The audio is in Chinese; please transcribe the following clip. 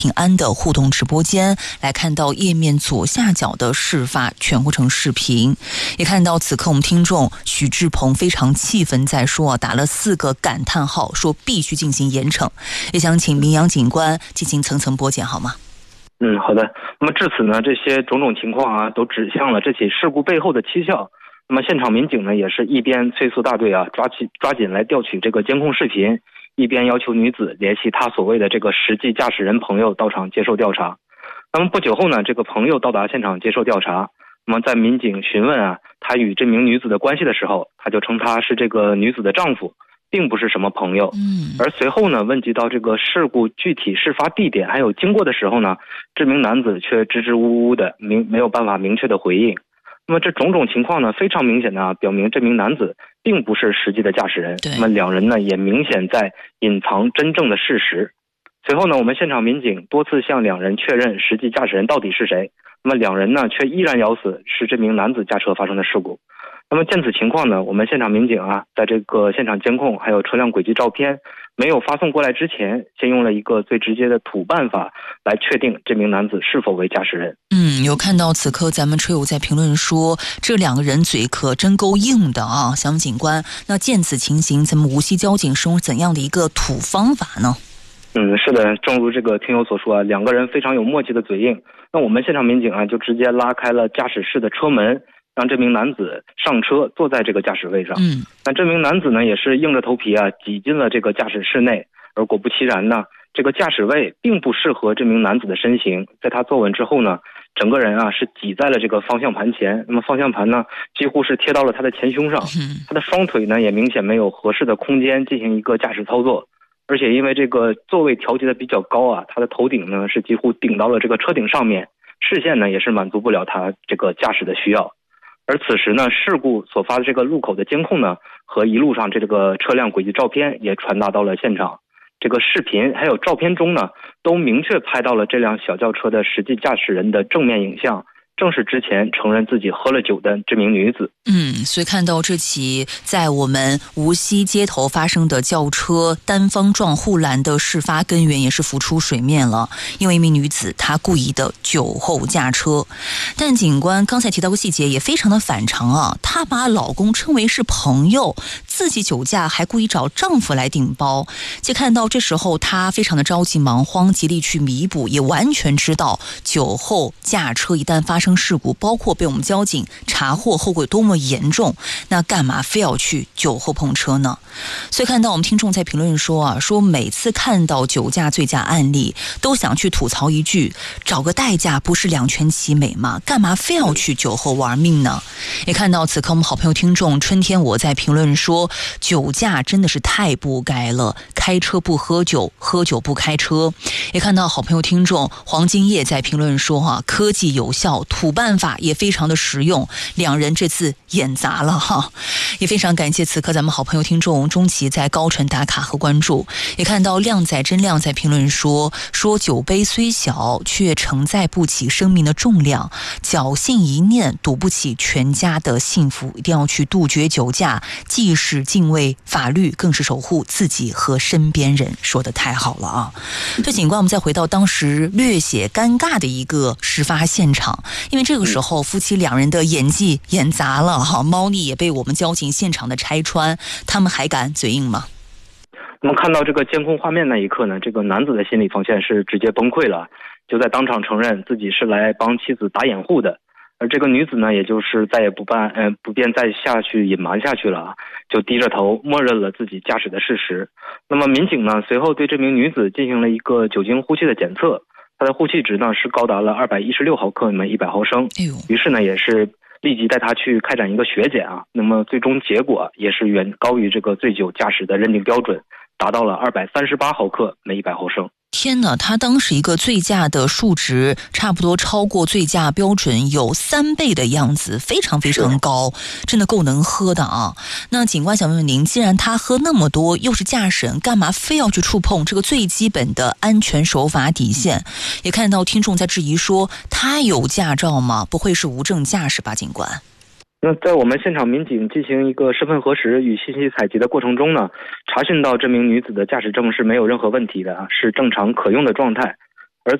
平安的互动直播间，来看到页面左下角的事发全过程视频，也看到此刻我们听众许志鹏非常气愤，在说打了4个感叹号，说必须进行严惩。也想请明阳警官进行层层剥茧，好吗？ 好的。那么至此呢，这些种种情况啊，都指向了这起事故背后的蹊跷。那么现场民警呢，也是一边催促大队啊抓紧来调取这个监控视频，一边要求女子联系她所谓的这个实际驾驶人朋友到场接受调查。那么不久后呢，这个朋友到达现场接受调查。那么在民警询问啊他与这名女子的关系的时候，他就称他是这个女子的丈夫，并不是什么朋友。而随后呢，问及到这个事故具体事发地点还有经过的时候呢，这名男子却支支吾吾的没有办法明确的回应。那么这种种情况呢，非常明显的表明这名男子并不是实际的驾驶人。那么两人呢，也明显在隐藏真正的事实。随后呢，我们现场民警多次向两人确认实际驾驶人到底是谁，那么两人呢却依然咬死是这名男子驾车发生的事故。那么见此情况呢，我们现场民警啊，在这个现场监控还有车辆轨迹照片没有发送过来之前，先用了一个最直接的土办法来确定这名男子是否为驾驶人。 有看到此刻咱们车友在评论说，这2个人嘴可真够硬的啊！想警官，那见此情形，咱们无锡交警是用怎样的一个土方法呢？ 是的，正如这个听友所说啊，2个人非常有默契的嘴硬。那我们现场民警啊，就直接拉开了驾驶室的车门，让这名男子上车，坐在这个驾驶位上。那这名男子呢，也是硬着头皮啊，挤进了这个驾驶室内。而果不其然呢，这个驾驶位并不适合这名男子的身形，在他坐稳之后呢，整个人啊是挤在了这个方向盘前。那么方向盘呢，几乎是贴到了他的前胸上。他的双腿呢，也明显没有合适的空间进行一个驾驶操作。而且因为这个座位调节的比较高啊，他的头顶呢是几乎顶到了这个车顶上面，视线呢也是满足不了他这个驾驶的需要。而此时呢，事故所发的这个路口的监控呢，和一路上这个车辆轨迹照片也传达到了现场。这个视频还有照片中呢，都明确拍到了这辆小轿车的实际驾驶人的正面影像，正是之前承认自己喝了酒的这名女子。 所以看到这起在我们无锡街头发生的轿车单方撞护栏的事发根源也是浮出水面了，因为一名女子她故意的酒后驾车。但警官刚才提到个细节也非常的反常啊，她把老公称为是朋友，自己酒驾还故意找丈夫来顶包。就看到这时候她非常的着急忙慌，极力去弥补，也完全知道酒后驾车一旦发生事故，包括被我们交警查获后果多么严重，那干嘛非要去酒后碰车呢？所以看到我们听众在评论说说每次看到酒驾醉驾案例都想去吐槽一句，找个代驾不是两全其美吗？干嘛非要去酒后玩命呢？也看到此刻我们好朋友听众春天我在评论说，酒驾真的是太不该了，开车不喝酒，喝酒不开车。也看到好朋友听众黄金叶在评论说科技有效，土办法也非常的实用，两人这次演砸了也非常感谢此刻咱们好朋友听众钟琪在高淳打卡和关注。也看到靓仔真亮在评论说酒杯虽小却承载不起生命的重量，侥幸一念赌不起全家的幸福，一定要去杜绝酒驾，既是敬畏法律，更是守护自己和身边人。说得太好了啊！这警官，我们再回到当时略显尴尬的一个事发现场，因为这个时候夫妻两人的演技演砸了猫腻也被我们交警现场的拆穿，他们还敢嘴硬吗？ 那么看到这个监控画面那一刻呢，这个男子的心理防线是直接崩溃了，就在当场承认自己是来帮妻子打掩护的。而这个女子呢，也就是再也不便再下去隐瞒下去了，就低着头默认了自己驾驶的事实。那么民警呢，随后对这名女子进行了一个酒精呼气的检测，她的呼气值呢是高达了216毫克每100毫升。于是呢，也是立即带她去开展一个血检啊。那么最终结果也是远高于这个醉酒驾驶的认定标准，达到了238毫克每100毫升。 天哪，他当时一个醉驾的数值差不多超过醉驾标准有3倍的样子，非常非常高，真的够能喝的啊！那警官想问问您，既然他喝那么多，又是驾驶人，干嘛非要去触碰这个最基本的安全守法底线？也看到听众在质疑说，他有驾照吗？不会是无证驾驶吧，警官？ 那在我们现场民警进行一个身份核实与信息采集的过程中呢，查询到这名女子的驾驶证是没有任何问题的是正常可用的状态。